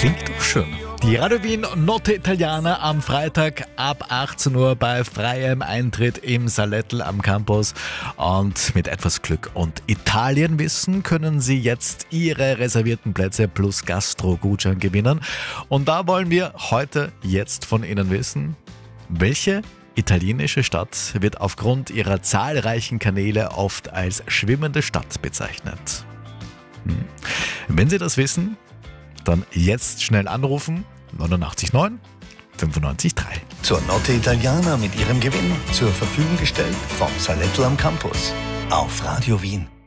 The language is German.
Klingt doch schön. Die Radio Wien Notte Italiana am Freitag ab 18 Uhr bei freiem Eintritt im Salettl am Campus. Und mit etwas Glück und Italienwissen können Sie jetzt Ihre reservierten Plätze plus Gastro-Gutschein gewinnen. Und da wollen wir heute jetzt von Ihnen wissen, welche italienische Stadt wird aufgrund ihrer zahlreichen Kanäle oft als schwimmende Stadt bezeichnet? Wenn Sie das wissen, dann jetzt schnell anrufen 89 9 95 3. Zur Notte Italiana mit Ihrem Gewinn zur Verfügung gestellt vom Salettl am Campus auf Radio Wien.